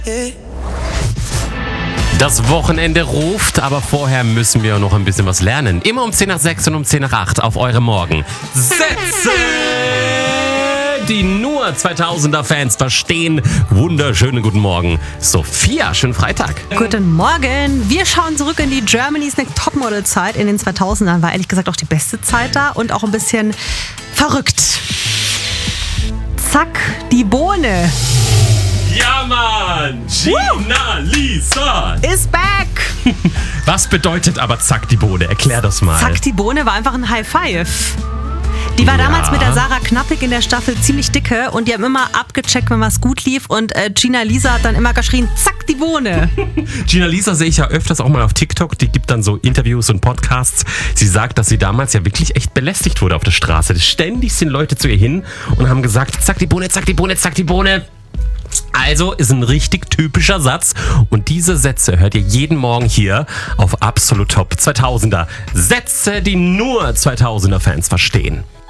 Das Wochenende ruft, aber vorher müssen wir noch ein bisschen was lernen. Immer um 10 nach 6 und um 10 nach 8 auf eure Morgen. Sätze, die nur 2000er-Fans verstehen. Wunderschönen guten Morgen, Sophia. Schönen Freitag. Guten Morgen. Wir schauen zurück in die Germany's Next Topmodel-Zeit. In den 2000ern war ehrlich gesagt auch die beste Zeit da und auch ein bisschen verrückt. Zack, die Bohne Ja, Mann! Gina Lisa! ist back. Was bedeutet aber Zack die Bohne? Erklär das mal. Zack, die Bohne war einfach ein High Five. Die war damals mit der Sarah Knappig in der Staffel ziemlich dicke und die haben immer abgecheckt, wenn was gut lief und Gina Lisa hat dann immer geschrien, zack, die Bohne. Gina Lisa sehe ich ja öfters auch mal auf TikTok. Die gibt dann so Interviews und Podcasts. Sie sagt, dass sie damals ja wirklich echt belästigt wurde auf der Straße. Ständig sind Leute zu ihr hin und haben gesagt, zack die Bohne, zack die Bohne, zack die Bohne. Also ist ein richtig typischer Satz und diese Sätze hört ihr jeden Morgen hier auf Absolut Top 2000er. Sätze, die nur 2000er Fans verstehen.